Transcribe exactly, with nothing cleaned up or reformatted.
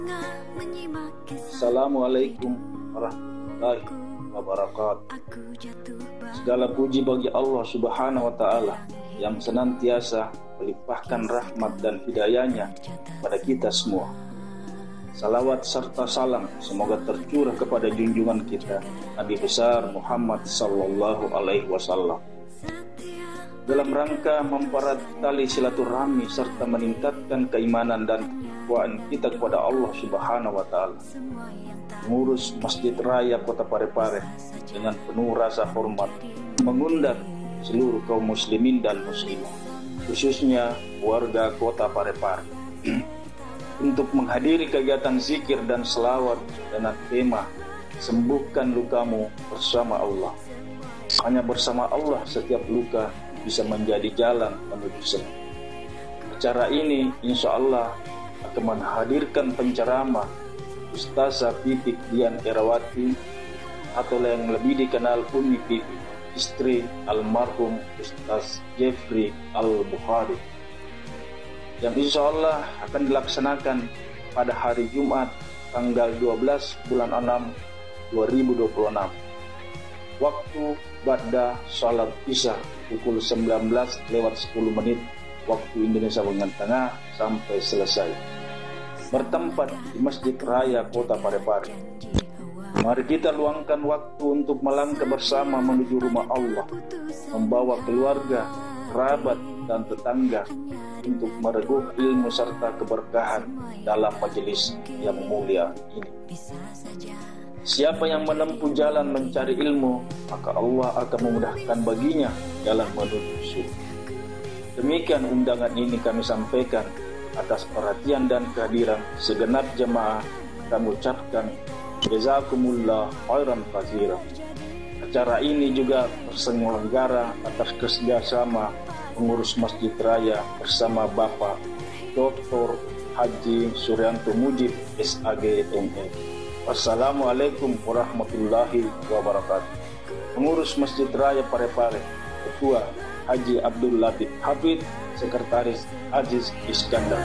Assalamualaikum warahmatullahi wabarakatuh. Segala puji bagi Allah Subhanahu wa Ta'ala yang senantiasa melimpahkan rahmat dan hidayahnya pada kita semua. Salawat serta salam semoga tercurah kepada junjungan kita Nabi besar Muhammad sallallahu alaihi wasallam. Dalam rangka mempererat tali silaturahmi serta meningkatkan keimanan dan ketakwaan kita kepada Allah Subhanahu wa Ta'ala, mengurus Masjid Raya Kota Parepare dengan penuh rasa hormat mengundang seluruh kaum muslimin dan muslimah, khususnya warga Kota Parepare untuk menghadiri kegiatan zikir dan selawat dengan tema sembuhkan lukamu bersama Allah. Hanya bersama Allah setiap luka bisa menjadi jalan menuju sembuh. Acara ini insya Allah akan menghadirkan penceramah Ustazah Pipik Dian Erawati atau yang lebih dikenal Umi Pipik, istri almarhum Ustaz Jeffrey Al-Bukhari, yang insya Allah akan dilaksanakan pada hari Jumat tanggal dua belas bulan enam dua ribu dua puluh enam. Waktu ba'da salat isya pukul sembilan belas lewat sepuluh menit waktu Indonesia bagian tengah sampai selesai. Bertempat di Masjid Raya Kota Parepare. Mari kita luangkan waktu untuk melangkah bersama menuju rumah Allah, membawa keluarga, kerabat, dan tetangga untuk meregup ilmu serta keberkahan dalam majelis yang mulia ini. Siapa yang menempuh jalan mencari ilmu, maka Allah akan memudahkan baginya jalan menuju surga. Demikian undangan ini kami sampaikan atas perhatian dan kehadiran segenap jemaah. Kami ucapkan jazakumullah khairan katsira. Acara ini juga terselenggara atas kerjasama pengurus Masjid Raya bersama Bapak Doktor Haji Suryanto Mujib S A G M E. Wassalamualaikum warahmatullahi wabarakatuh. Pengurus Masjid Raya Parepare, Ketua Haji Abdul Latif Hafid, Sekretaris Aziz Iskandar.